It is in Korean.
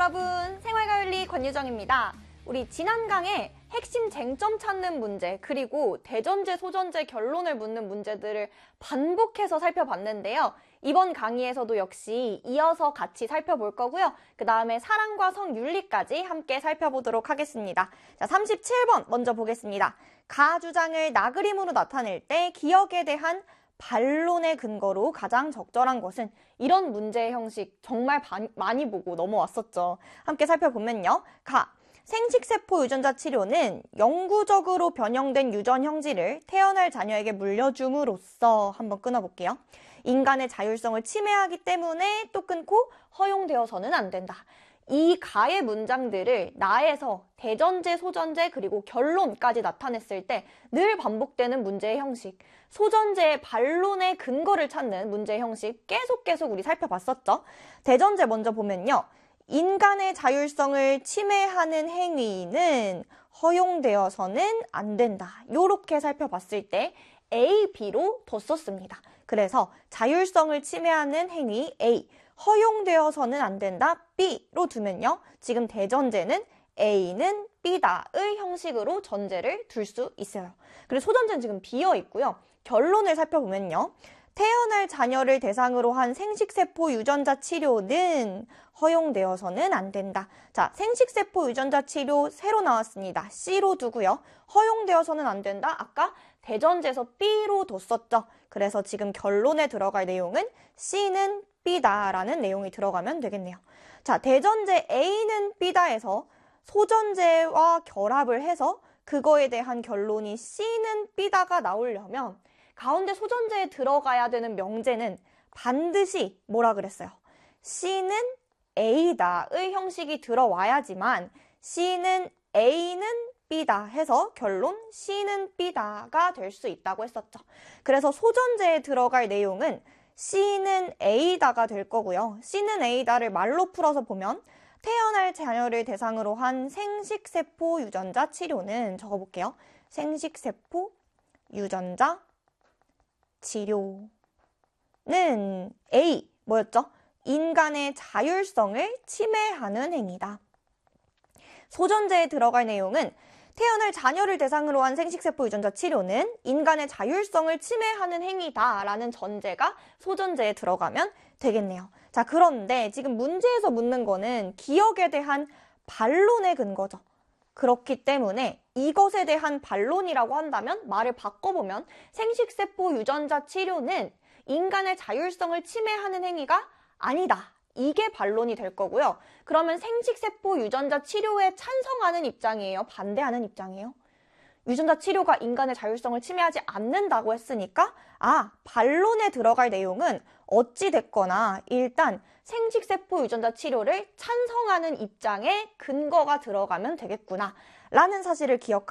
여러분, 생활과윤리 권유정입니다. 우리 지난 강에 핵심 쟁점 찾는 문제, 그리고 대전제, 소전제 결론을 묻는 문제들을 반복해서 살펴봤는데요. 이번 강의에서도 역시 이어서 같이 살펴볼 거고요. 그 다음에 사랑과 성윤리까지 함께 살펴보도록 하겠습니다. 자, 37번 먼저 보겠습니다. 가주장을 나그림으로 나타낼 때 기억에 대한 반론의 근거로 가장 적절한 것은, 이런 문제의 형식 정말 많이 보고 넘어왔었죠. 함께 살펴보면요. 생식세포 유전자 치료는 영구적으로 변형된 유전 형질을 태어날 자녀에게 물려줌으로써, 한번 끊어볼게요. 인간의 자율성을 침해하기 때문에 또 끊고 허용되어서는 안 된다. 이 가의 문장들을 나에서 대전제, 소전제, 그리고 결론까지 나타냈을 때 늘 반복되는 문제의 형식, 소전제의 반론의 근거를 찾는 문제의 형식 계속 우리 살펴봤었죠. 대전제 먼저 보면요. 인간의 자율성을 침해하는 행위는 허용되어서는 안 된다. 이렇게 살펴봤을 때 A, B로 뒀었습니다. 그래서 자율성을 침해하는 행위 A, 허용되어서는 안 된다 B로 두면요. 지금 대전제는 A는 B다의 형식으로 전제를 둘 수 있어요. 그리고 소전제는 지금 비어 있고요. 결론을 살펴보면요. 태어날 자녀를 대상으로 한 생식세포 유전자 치료는 허용되어서는 안 된다. 자, 생식세포 유전자 치료 새로 나왔습니다. C로 두고요. 허용되어서는 안 된다. 아까 대전제에서 B로 뒀었죠. 그래서 지금 결론에 들어갈 내용은 C는 B다라는 내용이 들어가면 되겠네요. 자, 대전제 A는 B다에서 소전제와 결합을 해서 그거에 대한 결론이 C는 B다가 나오려면 가운데 소전제에 들어가야 되는 명제는 반드시 뭐라 그랬어요? C는 A다의 형식이 들어와야지만 C는 A는 B다 해서 결론 C는 B다가 될 수 있다고 했었죠. 그래서 소전제에 들어갈 내용은 C는 A다가 될 거고요. C는 A다를 말로 풀어서 보면 태어날 자녀를 대상으로 한 생식세포 유전자 치료는, 적어볼게요. 생식세포 유전자 치료는 A, 뭐였죠? 인간의 자율성을 침해하는 행위다. 소전제에 들어갈 내용은 태어날 자녀를 대상으로 한 생식세포 유전자 치료는 인간의 자율성을 침해하는 행위다 라는 전제가 소전제에 들어가면 되겠네요. 자, 그런데 지금 문제에서 묻는 거는 기억에 대한 반론의 근거죠. 그렇기 때문에 이것에 대한 반론이라고 한다면 말을 바꿔보면 생식세포 유전자 치료는 인간의 자율성을 침해하는 행위가 아니다. 이게 반론이 될 거고요. 그러면 생식세포 유전자 치료에 찬성하는 입장이에요? 반대하는 입장이에요? 유전자 치료가 인간의 자율성을 침해하지 않는다고 했으니까 반론에 들어갈 내용은 어찌 됐거나 일단 생식세포 유전자 치료를 찬성하는 입장에 근거가 들어가면 되겠구나 라는 사실을 기억하시면